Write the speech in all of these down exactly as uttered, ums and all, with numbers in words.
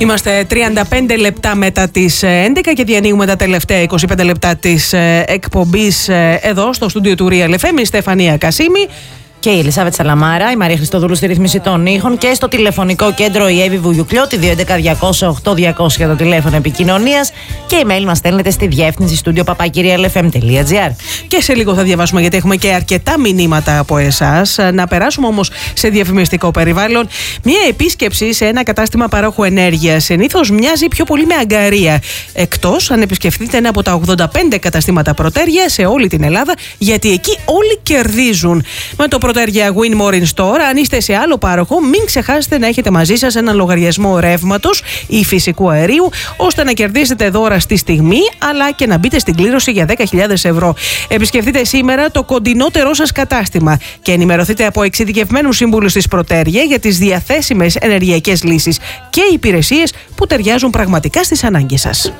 Είμαστε τριάντα πέντε λεπτά μετά τις έντεκα και διανοίγουμε τα τελευταία είκοσι πέντε λεπτά της εκπομπής εδώ στο στούντιο του Real εφ εμ. Η Στεφανία Κασίμη και η Ελισάβετ Σαλαμάρα, η Μαρία Χριστοδούλου στη ρύθμιση των ήχων και στο τηλεφωνικό κέντρο η Εύη Βουγιουκλιώτη, δύο έντεκα διακόσια οκτώ διακόσια το τηλέφωνο επικοινωνίας και η mail μας στέλνετε στη διεύθυνση στούντιο παπάκι real f m dot g r. Και σε λίγο θα διαβάσουμε, γιατί έχουμε και αρκετά μηνύματα από εσάς. Να περάσουμε όμως σε διαφημιστικό περιβάλλον. Μία επίσκεψη σε ένα κατάστημα παρόχου ενέργειας συνήθως μοιάζει πιο πολύ με αγκαρία. Εκτός αν επισκεφτείτε ένα από τα ογδόντα πέντε καταστήματα Πρωτέρια σε όλη την Ελλάδα, γιατί εκεί όλοι κερδίζουν. Με το Πρωτέρια Win More in Store, αν είστε σε άλλο πάροχο, μην ξεχάσετε να έχετε μαζί σας έναν λογαριασμό ρεύματος ή φυσικού αερίου, ώστε να κερδίσετε δώρα στη στιγμή, αλλά και να μπείτε στην κλήρωση για δέκα χιλιάδες ευρώ. Επισκεφτείτε σήμερα το κοντινότερό σας κατάστημα και ενημερωθείτε από εξειδικευμένους σύμβουλους της Πρωτέρια για τις διαθέσιμες ενεργειακές λύσεις και υπηρεσίες που ταιριάζουν πραγματικά στις ανάγκες σας.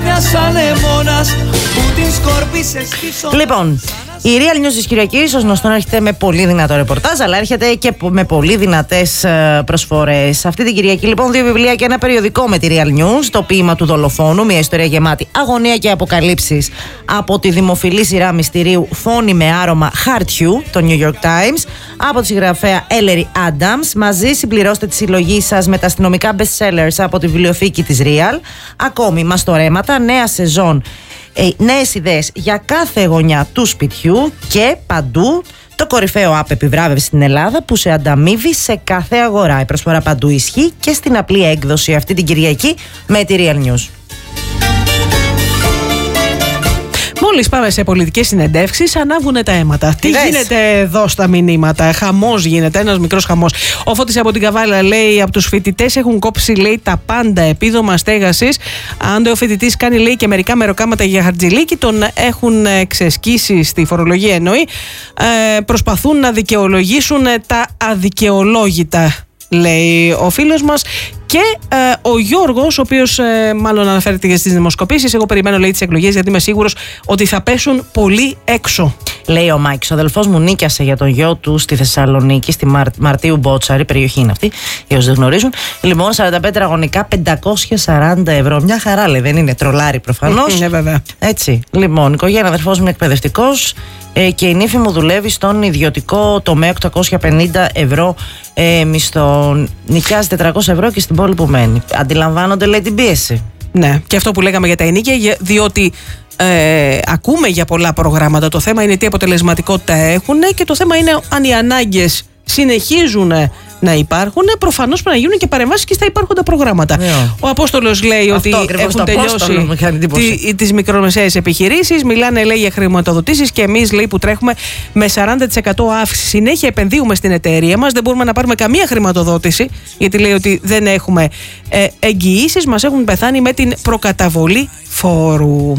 Λοιπόν, η Real News της Κυριακής, ως γνωστόν, έρχεται με πολύ δυνατό ρεπορτάζ, αλλά έρχεται και με πολύ δυνατές προσφορές. Αυτή την Κυριακή, λοιπόν, δύο βιβλία και ένα περιοδικό με τη Real News. Το ποίημα του δολοφόνου, μια ιστορία γεμάτη αγωνία και αποκαλύψεις από τη δημοφιλή σειρά μυστηρίου Φόνη με άρωμα χαρτιού, το New York Times, από τη συγγραφέα Ellery Adams. Μαζί συμπληρώστε τη συλλογή σας με τα αστυνομικά bestsellers από τη βιβλιοθήκη της Real. Ακόμη μαστορέματα, νέα σεζόν. Ε, νέες ιδέες για κάθε γωνιά του σπιτιού και παντού το κορυφαίο app επιβράβευση στην Ελλάδα που σε ανταμείβει σε κάθε αγορά. Η προσφορά παντού ισχύει και στην απλή έκδοση αυτή την Κυριακή με τη Real News. Μόλις πάμε σε πολιτικές συνεντεύξεις, ανάβουνε τα αίματα. Τι Δες. γίνεται εδώ στα μηνύματα? Χαμός γίνεται, ένας μικρός χαμός. Ο Φώτης από την Καβάλα λέει: από τους φοιτητές έχουν κόψει, λέει, τα πάντα, επίδομα στέγασης. Αν ο φοιτητής κάνει, λέει, και μερικά μεροκάματα για χαρτζηλίκι, τον έχουν ξεσκίσει στη φορολογία, εννοεί. Ε, προσπαθούν να δικαιολογήσουν τα αδικαιολόγητα, λέει ο φίλος μας. Και ε, ο Γιώργος, ο οποίος ε, μάλλον αναφέρεται και στις δημοσκοπήσεις, εγώ περιμένω, λέει, τις εκλογές, γιατί είμαι σίγουρος ότι θα πέσουν πολύ έξω. Λέει ο Μάκης: ο αδελφός μου νίκιασε για τον γιο του στη Θεσσαλονίκη, στη Μαρ... Μαρτίου Μπότσαρη, περιοχή είναι αυτή, για όσους δεν γνωρίζουν. Λοιπόν, σαράντα πέντε τετραγωνικά, πεντακόσια σαράντα ευρώ. Μια χαρά, λέει, δεν είναι τρολάρι προφανώς. Ναι, βέβαια. Έτσι. Λοιπόν, η οικογένεια, αδελφός μου είναι εκπαιδευτικός ε, και η νύφη μου δουλεύει στον ιδιωτικό τομέα, οκτακόσια πενήντα ευρώ ε, μισθό. Νοικιάζει τετρακόσια ευρώ και στην πόλη που μένει. Αντιλαμβάνονται, λέει, την πίεση. Ναι, και αυτό που λέγαμε για τα ενοίκια, διότι ε, ακούμε για πολλά προγράμματα. Το θέμα είναι τι αποτελεσματικότητα έχουν και το θέμα είναι αν οι ανάγκες συνεχίζουν να υπάρχουν. Προφανώς πρέπει να γίνουν και παρεμβάσεις και στα υπάρχοντα προγράμματα. Yeah. Ο Απόστολος λέει αυτό, ότι έχουν τελειώσει τις μικρομεσαίες επιχειρήσεις. Μιλάνε, λέει, για χρηματοδοτήσεις και εμείς, λέει, που τρέχουμε με σαράντα τοις εκατό αύξηση. Συνέχεια επενδύουμε στην εταιρεία μας. Δεν μπορούμε να πάρουμε καμία χρηματοδότηση, γιατί λέει ότι δεν έχουμε ε, εγγυήσεις. Μας έχουν πεθάνει με την προκαταβολή φόρου.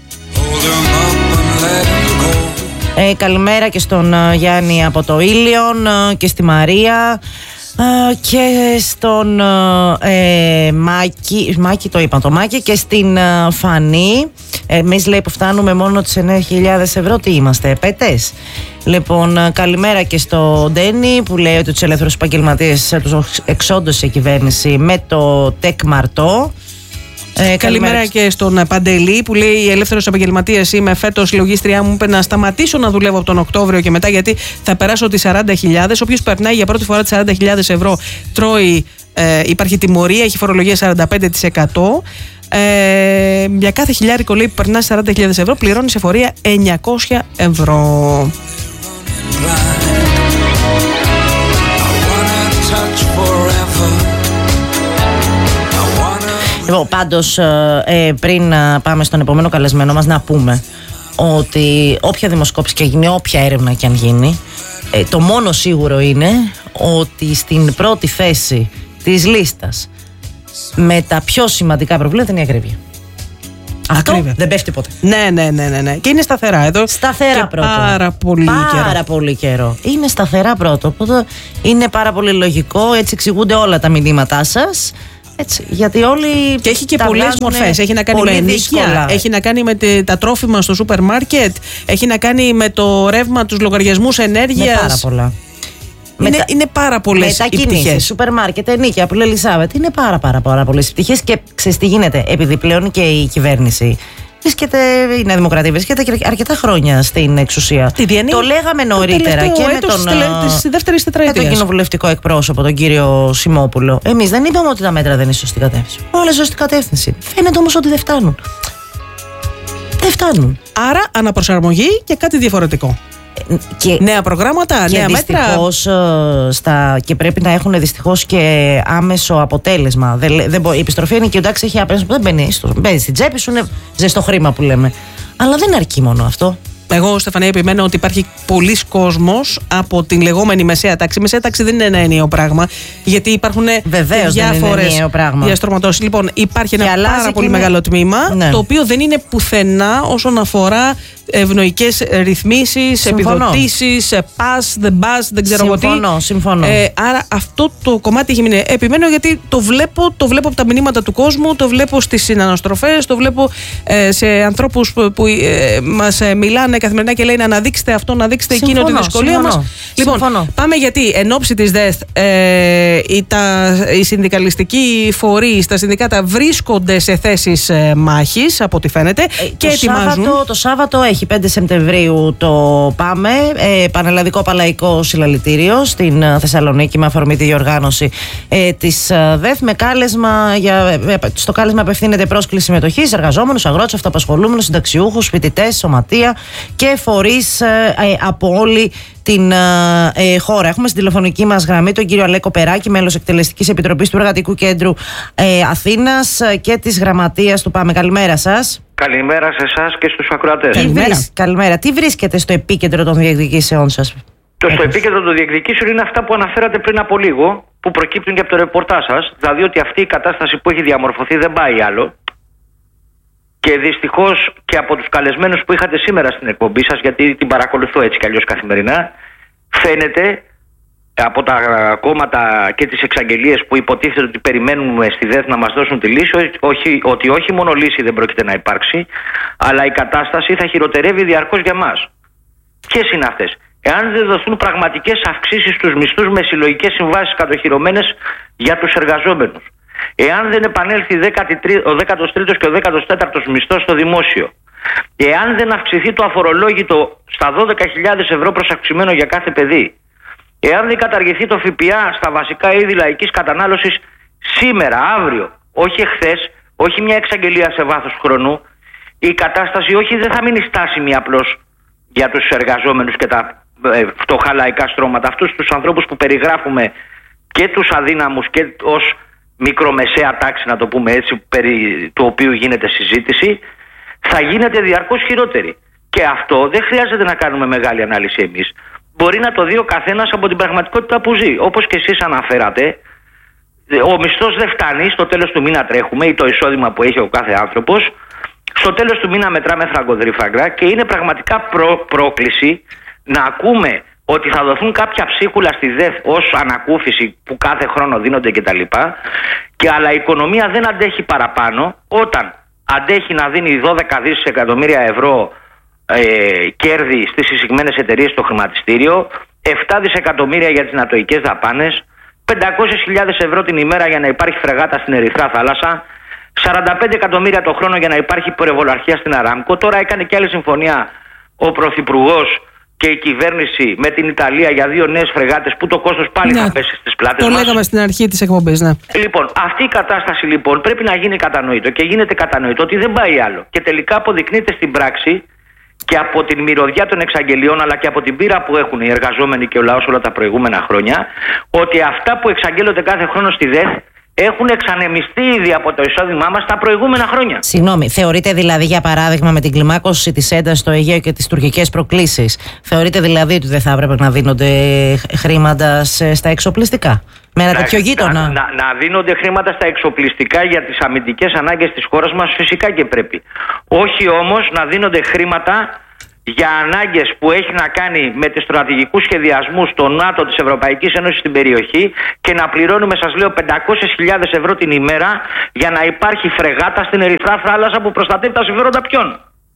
Ε, καλημέρα και στον uh, Γιάννη από το Ήλιον uh, και στη Μαρία uh, και στον uh, ε, Μάκη, Μάκη το είπα το Μάκη και στην uh, Φανή. Εμείς, λέει, που φτάνουμε μόνο τις εννέα χιλιάδες ευρώ, τι είμαστε, πέτες? Λοιπόν, uh, καλημέρα και στο Ντένι που λέει ότι τους ελεύθερους επαγγελματίες τους εξόντωσε η κυβέρνηση με το ΤΕΚ Μαρτό. Ε, καλημέρα και στον Παντελή που λέει: ελεύθερος επαγγελματίας είμαι, φέτος η λογίστριά μου είπε να σταματήσω να δουλεύω από τον Οκτώβριο και μετά, γιατί θα περάσω τις σαράντα χιλιάδες. Όποιος περνάει για πρώτη φορά τις σαράντα χιλιάδες ευρώ τρώει, ε, υπάρχει τιμωρία, έχει φορολογία σαράντα πέντε τοις εκατό. Ε, για κάθε χιλιάρικο, λέει, που περνάει σαράντα χιλιάδες ευρώ πληρώνει σε φορεία εννιακόσια ευρώ. Λοιπόν, πάντως, ε, πριν πάμε στον επόμενο καλεσμένο μας, να πούμε ότι όποια δημοσκόπηση και γίνει, όποια έρευνα και αν γίνει, ε, το μόνο σίγουρο είναι ότι στην πρώτη θέση της λίστας με τα πιο σημαντικά προβλήματα είναι η ακρίβεια. Αυτό Ακρίβεια. δεν πέφτει ποτέ. Ναι, ναι, ναι, ναι, ναι. Και είναι σταθερά εδώ. Σταθερά πρώτο. Πάρα πολύ πάρα καιρό. πολύ καιρό. Είναι σταθερά πρώτο. Οπότε είναι πάρα πολύ λογικό. Έτσι εξηγούνται όλα τα μηνύματά σας. Έτσι, γιατί όλοι. Και έχει και πολλές μορφές. Έχει να κάνει με ενοίκια, έχει να κάνει με τα τρόφιμα στο σούπερ μάρκετ, έχει να κάνει με το ρεύμα, τους λογαριασμούς ενέργειας. Με πάρα πολλά. Είναι, Μετα... είναι πάρα πολλές οι πτυχές. Σούπερ μάρκετ, ενίκια, που λέει Ελισάβετ. Είναι πάρα, πάρα, πάρα πολλές πτυχές και ξέρεις τι γίνεται. Επειδή πλέον και η κυβέρνηση βρίσκεται, η Νέα Δημοκρατία βρίσκεται και αρκετά χρόνια στην εξουσία. Διανύ... Το λέγαμε νωρίτερα και με τον, με τον κοινοβουλευτικό εκπρόσωπο, τον κύριο Σιμόπουλο. Εμείς δεν είπαμε ότι τα μέτρα δεν είναι σωστή κατεύθυνση. Όλα σωστή κατεύθυνση. Φαίνεται όμως ότι δεν φτάνουν. Δεν φτάνουν. Άρα αναπροσαρμογή και κάτι διαφορετικό. Και νέα προγράμματα, και νέα μέτρα. Στα, και πρέπει να έχουν δυστυχώς και άμεσο αποτέλεσμα. Δεν, δεν μπο, η επιστροφή είναι και εντάξει, έχει άμεσο. Δεν μπαίνει, στο, μπαίνει στην τσέπη σου, είναι ζεστό χρήμα που λέμε. Αλλά δεν αρκεί μόνο αυτό. Εγώ, Στεφανία, επιμένω ότι υπάρχει πολλοί κόσμος από την λεγόμενη μεσαία τάξη. Η μεσαία τάξη δεν είναι ένα ενιαίο πράγμα, γιατί υπάρχουν διάφορες διαστρωματώσεις. Λοιπόν, υπάρχει ένα πάρα πολύ είναι... μεγάλο τμήμα, ναι. το οποίο δεν είναι πουθενά όσον αφορά ευνοϊκές ρυθμίσεις, επιδοτήσεις, pass, the bus, δεν ξέρω εγώ τι. Συμφωνώ, συμφωνώ. Ε, άρα αυτό το κομμάτι έχει μείνει. Επιμένω γιατί το βλέπω, το βλέπω από τα μηνύματα του κόσμου, το βλέπω στις συναναστροφές, το βλέπω ε, σε ανθρώπους που, που ε, μας ε, μιλάνε καθημερινά και λένε αναδείξτε αυτό, αναδείξτε εκείνο τη δυσκολία συμφωνώ, μας. Λοιπόν, συμφωνώ. πάμε γιατί εν ώψη της ΔΕΘ ε, οι, τα, οι συνδικαλιστικοί φορείς, τα συνδικάτα βρίσκονται σε θέσεις ε, μάχης από ό,τι φαίνεται ε, και το ετοιμάζουν. Σάββατο, το Σάββατο έχει πέντε Σεπτεμβρίου το πάμε, ε, Πανελλαδικό Παλαϊκό Συλλαλητήριο στην ε, Θεσσαλονίκη με αφορμή τη διοργάνωση ε, της ε, ΔΕΘ με κάλεσμα, για, ε, στο κάλεσμα απευθύνεται πρόσκληση συμμετοχής εργαζόμενους, αγρότες, αυτοαπασχολούμενους, συνταξιούχους, φοιτητές, σωματεία και φορείς ε, ε, από όλη την ε, ε, χώρα. Έχουμε στην τηλεφωνική μας γραμμή τον κύριο Αλέκο Περάκη, μέλος εκτελεστικής επιτροπής του Εργατικού Κέντρου ε, Αθήνας και της γραμματείας του ΠΑΜΕ. Καλημέρα σας. Καλημέρα σε εσάς και στους ακροατές. Καλημέρα. Τι, Καλημέρα. Τι βρίσκεται στο επίκεντρο των διεκδικήσεών σας? Το στο επίκεντρο των διεκδικήσεων είναι αυτά που αναφέρατε πριν από λίγο, που προκύπτουν και από το ρεπορτάζ σας, δηλαδή ότι αυτή η κατάσταση που έχει διαμορφωθεί δεν πάει άλλο. Και δυστυχώς και από τους καλεσμένους που είχατε σήμερα στην εκπομπή σας, γιατί την παρακολουθώ έτσι κι αλλιώς καθημερινά, φαίνεται από τα κόμματα και τις εξαγγελίες που υποτίθεται ότι περιμένουμε στη ΔΕΘ να μας δώσουν τη λύση, όχι, ότι όχι μόνο λύση δεν πρόκειται να υπάρξει, αλλά η κατάσταση θα χειροτερεύει διαρκώς για μας. Ποιες είναι αυτές? Εάν δεν δοθούν πραγματικές αυξήσεις στους μισθούς με συλλογικές συμβάσεις κατοχυρωμένες για τους εργαζόμενους, εάν δεν επανέλθει ο δέκατος τρίτος και ο δέκατος τέταρτος μισθός στο δημόσιο, εάν δεν αυξηθεί το αφορολόγητο στα δώδεκα χιλιάδες ευρώ προσαυξημένο για κάθε παιδί, εάν δεν καταργηθεί το ΦΠΑ στα βασικά είδη λαϊκής κατανάλωσης σήμερα, αύριο, όχι εχθές, όχι μια εξαγγελία σε βάθος χρόνου, η κατάσταση όχι δεν θα μείνει στάσιμη απλώς για τους εργαζόμενους και τα ε, φτωχά λαϊκά στρώματα, αυτούς τους ανθρώπους που περιγράφουμε και τους αδύναμους και ως μικρομεσαία τάξη, να το πούμε έτσι, περί του οποίου γίνεται συζήτηση, θα γίνεται διαρκώς χειρότερη. Και αυτό δεν χρειάζεται να κάνουμε μεγάλη ανάλυση εμείς. Μπορεί να το δει ο καθένας από την πραγματικότητα που ζει. Όπως και εσείς αναφέρατε, ο μισθός δεν φτάνει, στο τέλος του μήνα τρέχουμε, ή το εισόδημα που έχει ο κάθε άνθρωπος, στο τέλος του μήνα μετράμε φραγκοδρύφαγγρα και είναι πραγματικά προ, πρόκληση να ακούμε ότι θα δοθούν κάποια ψίχουλα στη ΔΕΘ ως ανακούφιση που κάθε χρόνο δίνονται κτλ. Και αλλά η οικονομία δεν αντέχει παραπάνω όταν αντέχει να δίνει δώδεκα δισεκατομμύρια ευρώ ε, κέρδη στις εισηγμένες εταιρείες στο χρηματιστήριο, επτά δισεκατομμύρια για τις νατοικές δαπάνες, πεντακόσιες χιλιάδες ευρώ την ημέρα για να υπάρχει φρεγάτα στην Ερυθρά Θάλασσα, σαράντα πέντε εκατομμύρια το χρόνο για να υπάρχει πορευολαρχία στην Αράμκο. Τώρα έκανε και άλλη συμφωνία ο Πρωθυπουργός και η κυβέρνηση με την Ιταλία για δύο νέες φρεγάτες που το κόστος πάλι ναι, θα πέσει στις πλάτες το μας. Το λέγαμε στην αρχή της εκπομπής, ναι. Λοιπόν, αυτή η κατάσταση λοιπόν πρέπει να γίνει κατανοητό και γίνεται κατανοητό ότι δεν πάει άλλο. Και τελικά αποδεικνύεται στην πράξη και από την μυρωδιά των εξαγγελιών αλλά και από την πείρα που έχουν οι εργαζόμενοι και ο λαός όλα τα προηγούμενα χρόνια, ότι αυτά που εξαγγέλλονται κάθε χρόνο στη ΔΕΘ έχουν εξανεμιστεί ήδη από το εισόδημά μας τα προηγούμενα χρόνια. Συγγνώμη, θεωρείτε δηλαδή για παράδειγμα με την κλιμάκωση της έντασης στο Αιγαίο και τις τουρκικές προκλήσεις, θεωρείτε δηλαδή ότι δεν θα έπρεπε να δίνονται χρήματα στα εξοπλιστικά με ένα τέτοιο γείτονα? Να, να, να δίνονται χρήματα στα εξοπλιστικά για τις αμυντικές ανάγκες της χώρας μας, φυσικά και πρέπει. Όχι όμως να δίνονται χρήματα για ανάγκες που έχει να κάνει με τους στρατηγικούς σχεδιασμούς των ΝΑΤΟ της Ευρωπαϊκής Ένωσης στην περιοχή και να πληρώνουμε, σας λέω, πεντακόσιες χιλιάδες ευρώ την ημέρα για να υπάρχει φρεγάτα στην Ερυθρά Θάλασσα που προστατεύει τα συμφέροντα ποιον?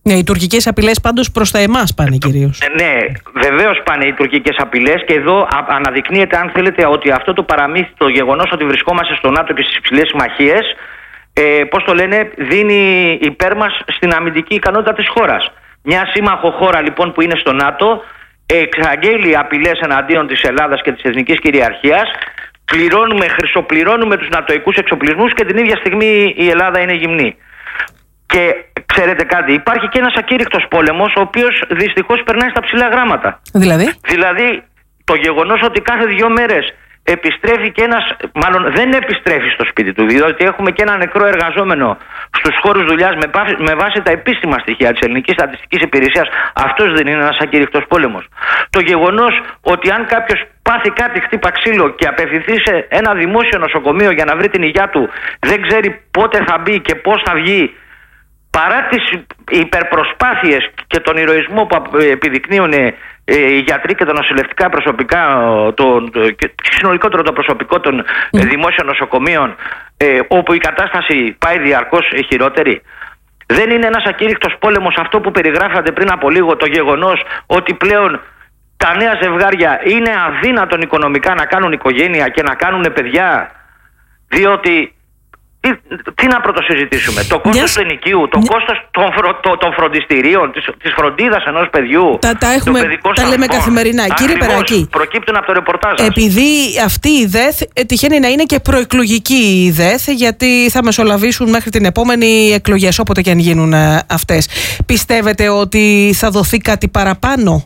Ναι, οι τουρκικές απειλές πάντως προς τα εμάς πάνε κυρίως. Ναι, βεβαίως πάνε οι τουρκικές απειλές και εδώ αναδεικνύεται, αν θέλετε, ότι αυτό το παραμύθι, το γεγονός ότι βρισκόμαστε στο ΝΑΤΟ και στις υψηλές συμμαχίες, ε, πώς το λένε, δίνει υπέρ μας στην αμυντική ικανότητα της χώρας. Μια σύμμαχο χώρα λοιπόν που είναι στο ΝΑΤΟ εξαγγέλει απειλές εναντίον της Ελλάδας και της εθνικής κυριαρχίας. Πληρώνουμε, χρυσοπληρώνουμε τους νατοικούς εξοπλισμούς και την ίδια στιγμή η Ελλάδα είναι γυμνή. Και ξέρετε κάτι, υπάρχει και ένας ακήρυκτος πόλεμος, ο οποίος δυστυχώς περνάει στα ψηλά γράμματα. Δηλαδή? Δηλαδή το γεγονός ότι κάθε δύο μέρες επιστρέφει και ένας, μάλλον δεν επιστρέφει στο σπίτι του, διότι έχουμε και ένα νεκρό εργαζόμενο στους χώρους δουλειάς με, με βάση τα επίσημα στοιχεία της Ελληνικής Στατιστικής Υπηρεσίας. Αυτός δεν είναι ένας ακήρυκτος πόλεμος? Το γεγονός ότι αν κάποιος πάθει κάτι, χτύπα ξύλο και απευθυνθεί σε ένα δημόσιο νοσοκομείο για να βρει την υγειά του, δεν ξέρει πότε θα μπει και πώς θα βγει, παρά τις υπερπροσπάθειες και τον ηρωισμό που επιδεικνύουν οι γιατροί και τα νοσηλευτικά προσωπικά, το, το, και συνολικότερο το προσωπικό των mm. δημόσιων νοσοκομείων, ε, όπου η κατάσταση πάει διαρκώς χειρότερη. Δεν είναι ένας ακήρυκτος πόλεμος αυτό που περιγράφατε πριν από λίγο, το γεγονός ότι πλέον τα νέα ζευγάρια είναι αδύνατον οικονομικά να κάνουν οικογένεια και να κάνουν παιδιά, διότι Τι, τι να πρωτοσυζητήσουμε, το κόστος yes. του ενοικίου, το yeah. κόστος των, φρο, το, των φροντιστηρίων, της, της φροντίδας ενός παιδιού. Τα, τα, έχουμε, τα λέμε καθημερινά. Ακριβώς, κύριε Περάκη, προκύπτουν από το ρεπορτάζ σας. Επειδή αυτή η ΔΕΘ τυχαίνει να είναι και προεκλογική η ΔΕΘ, γιατί θα μεσολαβήσουν μέχρι την επόμενη εκλογές, όποτε και αν γίνουν αυτές. Πιστεύετε ότι θα δοθεί κάτι παραπάνω?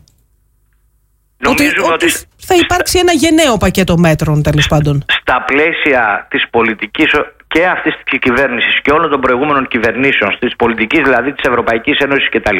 Ότι, ότι, ότι θα υπάρξει ένα γενναίο πακέτο μέτρων, τέλος πάντων. Στα πλαίσια της πολιτικής και αυτής της κυβέρνησης και όλων των προηγούμενων κυβερνήσεων, της πολιτικής δηλαδή της Ευρωπαϊκής Ένωσης κτλ.,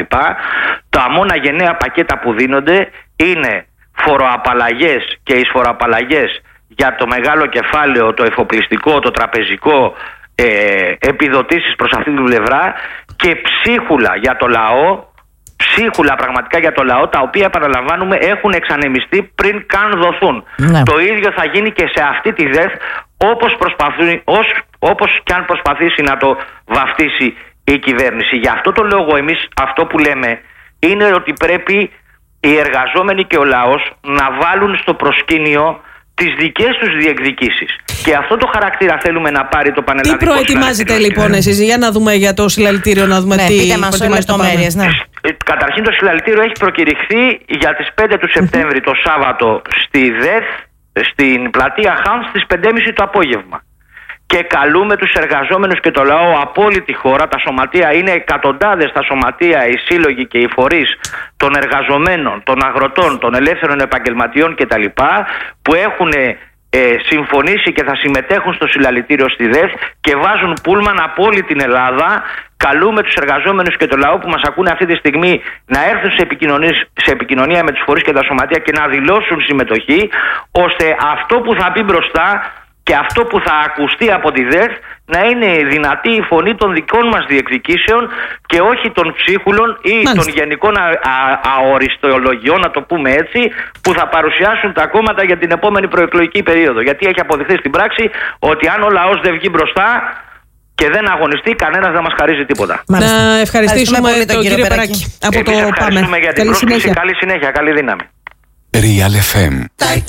τα μόνα γενναία πακέτα που δίνονται είναι φοροαπαλλαγές και εισφοροαπαλλαγές για το μεγάλο κεφάλαιο, το εφοπλιστικό, το τραπεζικό, ε, επιδοτήσεις προς αυτή την πλευρά και ψίχουλα για το λαό. Ψίχουλα πραγματικά για το λαό, τα οποία επαναλαμβάνουμε έχουν εξανεμιστεί πριν καν δοθούν. Ναι. Το ίδιο θα γίνει και σε αυτή τη ΔΕΘ, όπως, προσπαθεί, ως, όπως και αν προσπαθήσει να το βαφτίσει η κυβέρνηση. Γι' αυτό το λόγο εμείς αυτό που λέμε είναι ότι πρέπει οι εργαζόμενοι και ο λαός να βάλουν στο προσκήνιο τις δικές τους διεκδικήσεις. Και αυτό το χαρακτήρα θέλουμε να πάρει το πανελλαδικό. Τι προετοιμάζετε λοιπόν εσείς, για να δούμε για το συλλαλητήριο, να δούμε ναι, τι λεπτομέρειες. Ναι. Καταρχήν το συλλαλητήριο έχει προκηρυχθεί για τις πέντε του Σεπτέμβρη το Σάββατο στη ΔΕΘ, στην πλατεία Χάμ, στις πέντε και μισή το απόγευμα. Και καλούμε τους εργαζόμενους και το λαό από όλη τη χώρα. Τα σωματεία είναι εκατοντάδες, τα σωματεία, οι σύλλογοι και οι φορείς των εργαζομένων, των αγροτών, των ελεύθερων επαγγελματιών κτλ., που έχουν ε, συμφωνήσει και θα συμμετέχουν στο συλλαλητήριο στη ΔΕΘ και βάζουν πούλμαν από όλη την Ελλάδα. Καλούμε τους εργαζόμενους και το λαό που μας ακούνε αυτή τη στιγμή να έρθουν σε επικοινωνία, σε επικοινωνία με τους φορείς και τα σωματεία και να δηλώσουν συμμετοχή, ώστε αυτό που θα μπει μπροστά και αυτό που θα ακουστεί από τη ΔΕΘ να είναι δυνατή η φωνή των δικών μας διεκδικήσεων και όχι των ψίχουλων ή Μάλιστα. των γενικών α, α, αοριστολογιών, να το πούμε έτσι, που θα παρουσιάσουν τα κόμματα για την επόμενη προεκλογική περίοδο. Γιατί έχει αποδειχθεί στην πράξη ότι αν ο λαός δεν βγει μπροστά και δεν αγωνιστεί, κανένας δεν μας χαρίζει τίποτα. Μάλιστα. Να ευχαριστήσουμε τον, τον κύριο Περάκη. Από το ευχαριστούμε για την καλή πρόσκληση. Συνέχεια. Καλή συνέχεια, καλή δύναμη. Real εφ εμ.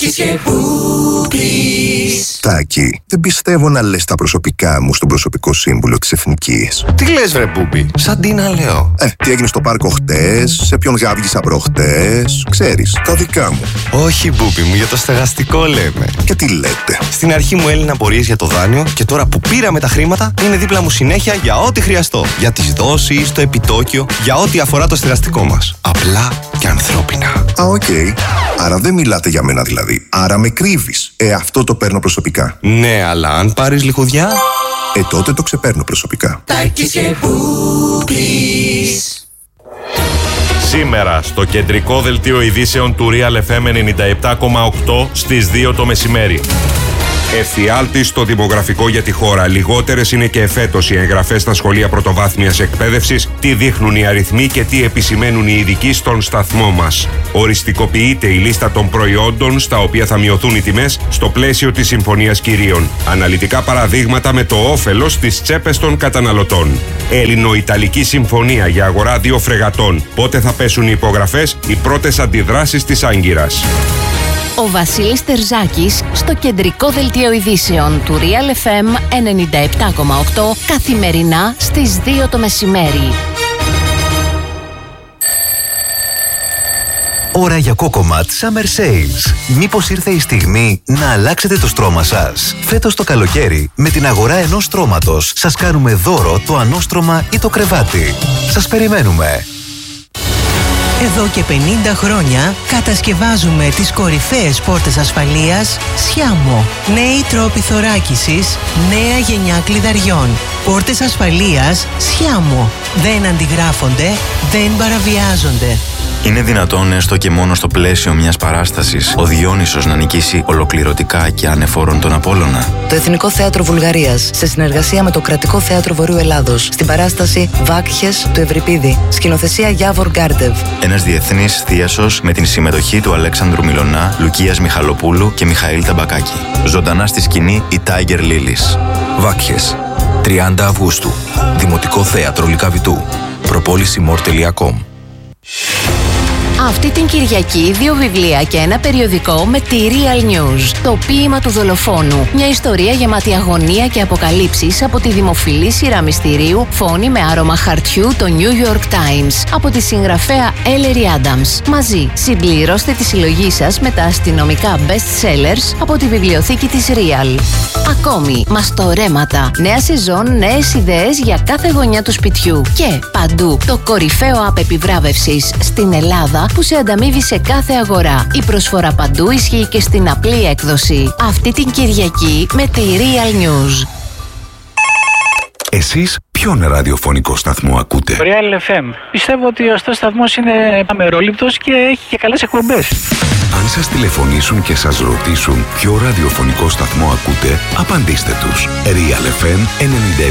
Τάκη, δεν πιστεύω να λες τα προσωπικά μου στον προσωπικό σύμβουλο της Εθνικής. Τι λες βρε Μπούμπι, σαν τι να λέω. Ε, τι έγινε στο πάρκο χτες, σε ποιον γάβγισα προχτές, ξέρεις, τα δικά μου. Όχι Μπούμπι μου, για το στεγαστικό λέμε. Και τι λέτε. Στην αρχή μου έλυναν απορίες για το δάνειο και τώρα που πήραμε τα χρήματα είναι δίπλα μου συνέχεια για ό,τι χρειαστώ. Για τις δόσεις, το επιτόκιο, για ό,τι αφορά το στεγαστικό μας. Απλά και ανθρώπινα. Α, οκ. Okay. Άρα δεν μιλάτε για μένα δηλαδή. Άρα με κρύβεις. Ε, αυτό το παίρνω προσωπικά. Ναι, αλλά αν πάρεις λιχουδιά... Ε, τότε το ξεπαίρνω προσωπικά. Σήμερα στο κεντρικό δελτίο ειδήσεων του Real εφ εμ ενενήντα επτά κόμμα οκτώ στις δύο το μεσημέρι. Εφιάλτη στο δημογραφικό για τη χώρα. Λιγότερες είναι και εφέτος οι εγγραφές στα σχολεία πρωτοβάθμιας εκπαίδευσης. Τι δείχνουν οι αριθμοί και τι επισημαίνουν οι ειδικοί στον σταθμό μας. Οριστικοποιείται η λίστα των προϊόντων στα οποία θα μειωθούν οι τιμές στο πλαίσιο της Συμφωνίας Κυρίων. Αναλυτικά παραδείγματα με το όφελος στις τσέπες των καταναλωτών. Έλληνο-Ιταλική Συμφωνία για αγορά δύο φρεγατών. Πότε θα πέσουν οι υπογραφές, οι πρώτες αντιδράσεις της Άγκυρας. Ο Βασίλης Τερζάκης στο κεντρικό δελτίο ειδήσεων του Real εφ εμ ενενήντα επτά κόμμα οκτώ καθημερινά στις δύο το μεσημέρι. Ώρα για Cocomat Summer Sales. Μήπως ήρθε η στιγμή να αλλάξετε το στρώμα σας? Φέτος το καλοκαίρι, με την αγορά ενός στρώματος, σας κάνουμε δώρο το ανώστρωμα ή το κρεβάτι. Σας περιμένουμε! Εδώ και πενήντα χρόνια κατασκευάζουμε τις κορυφαίες πόρτες ασφαλείας Sciamo. Νέοι τρόποι θωράκισης, νέα γενιά κλειδαριών. Πόρτες ασφαλείας Sciamo. Δεν αντιγράφονται, δεν παραβιάζονται. Είναι δυνατόν έστω και μόνο στο πλαίσιο μιας παράστασης ο Διόνυσος να νικήσει ολοκληρωτικά και ανεφόρον τον Απόλλωνα? Το Εθνικό Θέατρο Βουλγαρίας, σε συνεργασία με το Κρατικό Θέατρο Βορείου Ελλάδος, στην παράσταση Βάκχες του Ευρυπίδη, σκηνοθεσία Γιάβορ Γκάρντεβ. Ένας διεθνής θίασος με την συμμετοχή του Αλέξανδρου Μιλωνά, Λουκίας Μιχαλοπούλου και Μιχαήλ Ταμπακάκη. Ζωντανά στη σκηνή η Tiger Lilies. Βάκχες, τριάντα Αυγούστου, Δημοτικό Θέατρο Λυκαβητού. προπόληση μορ τελεία κομ. Αυτή την Κυριακή δύο βιβλία και ένα περιοδικό με τη Real News. Το ποίημα του δολοφόνου. Μια ιστορία γεμάτη αγωνία και αποκαλύψεις από τη δημοφιλή σειρά μυστηρίου Φόνη με άρωμα χαρτιού, το New York Times. Από τη συγγραφέα Ellery Adams. Μαζί συμπληρώστε τη συλλογή σας με τα αστυνομικά best sellers από τη βιβλιοθήκη της Real. Ακόμη, μαστορέματα. Νέα σεζόν, νέες ιδέες για κάθε γωνιά του σπιτιού. Και παντού το κορυφαίο app επιβράβευσης στην Ελλάδα που σε ανταμείβει σε κάθε αγορά. Η προσφορά παντού ισχύει και στην απλή έκδοση. Αυτή την Κυριακή με τη Real News. Εσείς ποιον ραδιοφωνικό σταθμό ακούτε? Real εφ εμ. Πιστεύω ότι αυτός ο σταθμός είναι αμερόληπτος και έχει και καλές εκπομπές. Αν σας τηλεφωνήσουν και σας ρωτήσουν ποιο ραδιοφωνικό σταθμό ακούτε, απαντήστε τους. Real εφ εμ ενενήντα